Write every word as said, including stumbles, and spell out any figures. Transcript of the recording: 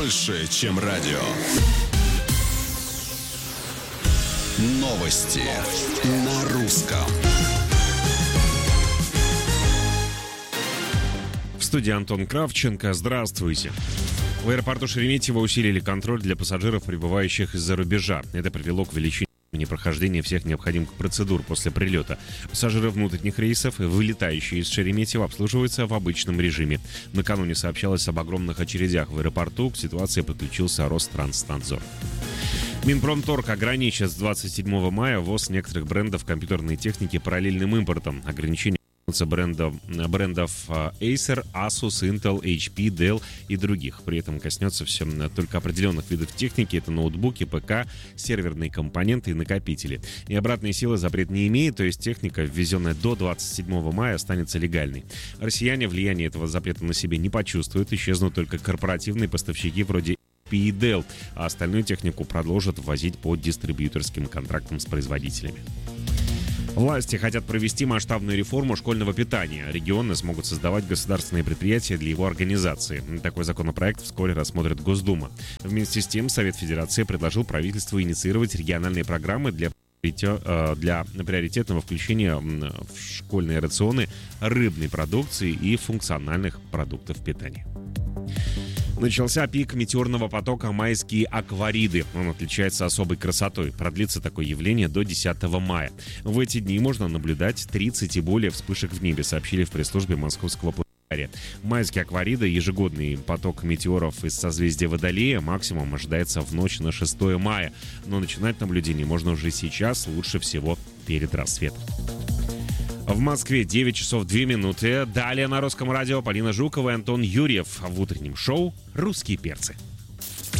больше, чем радио. Новости на русском. В студии Антон Кравченко. Здравствуйте. В аэропорту Шереметьево усилили контроль для пассажиров, прибывающих из-за рубежа. Это привело к увеличению прохождения всех необходимых процедур после прилета. Пассажиры внутренних рейсов, вылетающие из Шереметьево, обслуживаются в обычном режиме. Накануне сообщалось об огромных очередях в аэропорту. К ситуации подключился Ространснадзор. Минпромторг ограничит с двадцать седьмого мая ввоз некоторых брендов компьютерной техники параллельным импортом. Ограничения брендов, брендов Acer, Asus, Intel, эйч пи, Dell и других. При этом коснется все только определенных видов техники. Это ноутбуки, ПК, серверные компоненты и накопители. И обратной силы запрет не имеет, то есть техника, ввезенная до двадцать седьмого мая, останется легальной. Россияне влияние этого запрета на себе не почувствуют. Исчезнут только корпоративные поставщики вроде эйч пи и Dell, а остальную технику продолжат ввозить по дистрибьюторским контрактам с производителями. Власти хотят провести масштабную реформу школьного питания. Регионы смогут создавать государственные предприятия для его организации. Такой законопроект вскоре рассмотрит Госдума. Вместе с тем Совет Федерации предложил правительству инициировать региональные программы для для приоритетного включения в школьные рационы рыбной продукции и функциональных продуктов питания. Начался пик метеорного потока «Майские аквариды». Он отличается особой красотой. Продлится такое явление до десятого мая. В эти дни можно наблюдать тридцать и более вспышек в небе, сообщили в пресс-службе московского планетария. Майские аквариды — ежегодный поток метеоров из созвездия Водолея. Максимум ожидается в ночь на шестое мая. Но начинать наблюдение можно уже сейчас, лучше всего перед рассветом. В Москве девять часов две минуты. Далее на Русском радио Полина Жукова и Антон Юрьев в утреннем шоу «Русские перцы».